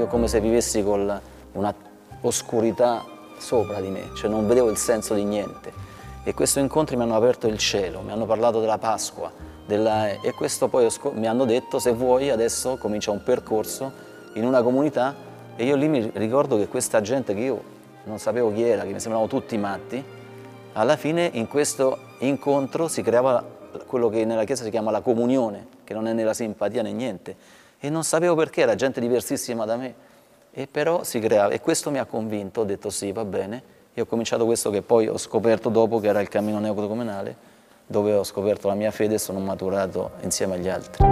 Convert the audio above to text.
come se vivessi con una oscurità sopra di me, cioè non vedevo il senso di niente. E questi incontri mi hanno aperto il cielo, mi hanno parlato della Pasqua, e questo poi mi hanno detto: se vuoi adesso comincia un percorso in una comunità. E io lì mi ricordo che questa gente che io non sapevo chi era, che mi sembravano tutti matti, alla fine in questo incontro si creava quello che nella Chiesa si chiama la comunione, che non è né la simpatia né niente. E non sapevo perché, era gente diversissima da me, e però si creava. E questo mi ha convinto, ho detto sì, va bene. E ho cominciato questo che poi ho scoperto dopo, che era il cammino neocatecumenale, dove ho scoperto la mia fede e sono maturato insieme agli altri.